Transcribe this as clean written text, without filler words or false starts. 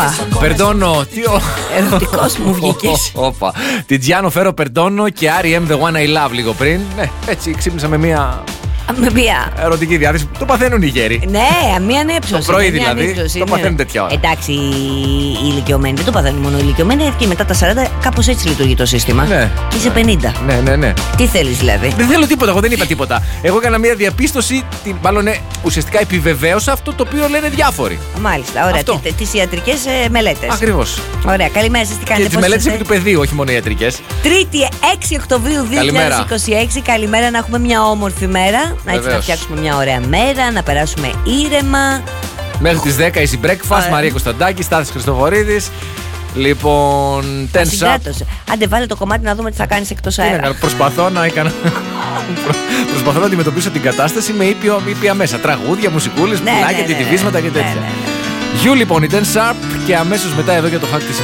Περντώνο. Ερωτικός μου βγήκες. Όπα. Τιτζιάνο Φέρο Περντώνο και R.E.M. The One I Love λίγο πριν. Ναι, έτσι ξύπνησα με μια. Με μία Ερωτική διάθεση. Το παθαίνουν οι γέροι. Ναι, μία ανέψωση. Το πρωί δηλαδή. Το παθαίνουν τέτοια ώρα. Εντάξει, οι ηλικιωμένοι δεν το παθαίνουν μόνο οι ηλικιωμένοι. Και μετά τα 40, κάπως έτσι λειτουργεί το σύστημα. Ναι. Και είσαι 50. Ναι. Τι θέλεις δηλαδή? Δεν θέλω τίποτα, εγώ δεν είπα τίποτα. Εγώ έκανα μια διαπίστωση, μάλλον ουσιαστικά επιβεβαίωσα αυτό το οποίο λένε διάφοροι. Μάλιστα, ωραία. Τις ιατρικές μελέτες. Ακριβώς. Ωραία, καλημέρα σας, τι κάνετε? Και τις μελέτες επί του πεδίου, όχι μόνο ιατρικές. Τρίτη, 6 Οκτωβρίου 2026. Καλημέρα, να έχουμε μια όμορφη μέρα. Έτσι να φτιάξουμε μια ωραία μέρα, να περάσουμε ήρεμα. Μέχρι τις 10 Easy Breakfast, Μαρία Κωνσταντάκη, Στάθης Χριστοφορίδης. Λοιπόν, Tense Up. Άντε βάλε το κομμάτι να δούμε τι θα κάνεις εκτός αέρα. Προσπαθώ να αντιμετωπίσω την κατάσταση με ήπια μέσα. Τραγούδια, μουσικούλες, πουλάκια, τιτιβίσματα και τέτοια. Γιου λοιπόν, η Tense Up και αμέσως μετά εδώ για το hack της